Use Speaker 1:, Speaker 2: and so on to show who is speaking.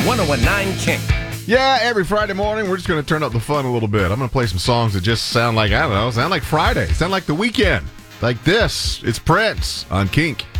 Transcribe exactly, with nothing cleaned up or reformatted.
Speaker 1: one oh nine Kink.
Speaker 2: Yeah, every Friday morning, we're just going to turn up the fun a little bit. I'm going to play some songs that just sound like, I don't know, sound like Friday, sound like the weekend. Like this. It's Prince on Kink.